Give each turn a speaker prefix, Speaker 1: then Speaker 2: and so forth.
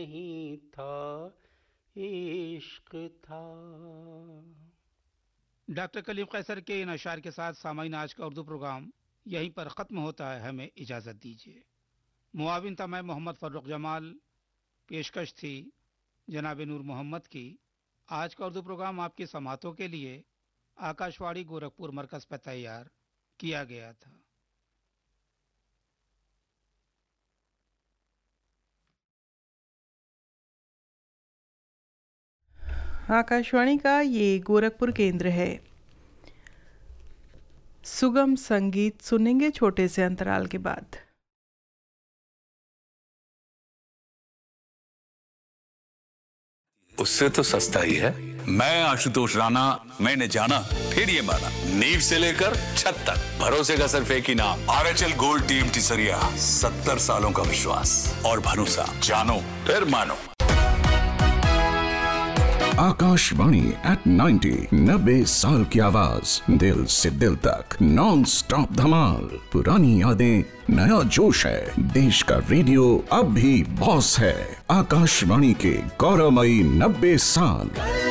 Speaker 1: नहीं था, इश्क था।
Speaker 2: डॉक्टर कलीम कैसर के इन अशार के साथ सामाईन आज का उर्दू प्रोग्राम यहीं पर ख़त्म होता है। हमें इजाज़त दीजिए। मुआविन था मैं मोहम्मद फ़र्रुख जमाल, पेशकश थी जनाब नूर मोहम्मद की। आज का उर्दू प्रोग्राम आपकी समातों के लिए आकाशवाणी गोरखपुर मरकज़ पर तैयार किया गया था।
Speaker 3: आकाशवाणी का ये गोरखपुर केंद्र है। सुगम संगीत सुनेंगे छोटे से अंतराल के बाद।
Speaker 4: उससे तो सस्ता ही है। मैं आशुतोष राणा, मैंने जाना फिर ये माना, नींव से लेकर छत तक भरोसे का सिर्फ एक ही नाम, RHL गोल्ड TMT सरिया। 70 सालों का विश्वास और भरोसा, जानो फिर मानो।
Speaker 5: आकाशवाणी at 90, 90 साल की आवाज, दिल से दिल तक नॉन स्टॉप धमाल। पुरानी यादें, नया जोश है, देश का रेडियो अब भी बॉस है। आकाशवाणी के गौरवमयी 90 साल।